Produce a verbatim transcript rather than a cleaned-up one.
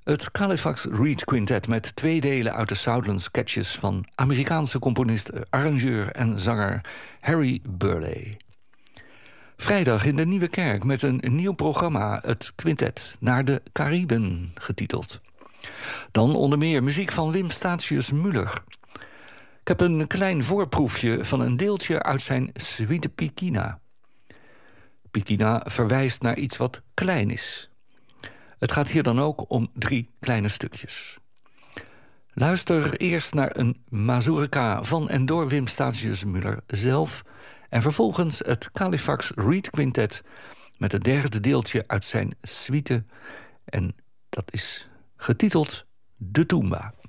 Het Califax Reed Quintet met twee delen uit de Southland Sketches van Amerikaanse componist, arrangeur en zanger Harry Burleigh. Vrijdag in de Nieuwe Kerk met een nieuw programma, het Quintet naar de Cariben getiteld. Dan onder meer muziek van Wim Statius-Müller. Ik heb een klein voorproefje van een deeltje uit zijn Suite Picchina. Picchina verwijst naar iets wat klein is. Het gaat hier dan ook om drie kleine stukjes. Luister eerst naar een mazurka van en door Wim Statius-Müller zelf en vervolgens het Califax Reed Quintet met het derde deeltje uit zijn suite. En dat is getiteld De Tumba.